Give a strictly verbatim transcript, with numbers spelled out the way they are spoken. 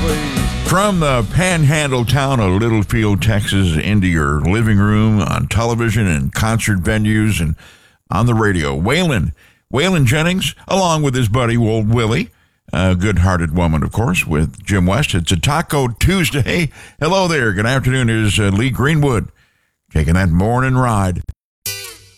please. From the panhandle town of Littlefield, Texas, into your living room, on television and concert venues and on the radio, Waylon. Waylon Jennings, along with his buddy, Old Willie, a good-hearted woman, of course, with Jim West. It's a Taco Tuesday. Hello there. Good afternoon. Here's uh, Lee Greenwood taking that morning ride.